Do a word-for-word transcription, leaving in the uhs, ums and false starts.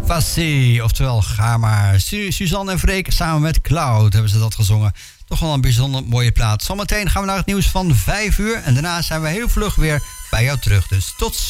Passé, oftewel ga maar. Su- Suzanne en Freek samen met Cloud hebben ze dat gezongen. Toch wel een bijzonder mooie plaat. Zometeen gaan we naar het nieuws van vijf uur. En daarna zijn we heel vlug weer bij jou terug. Dus tot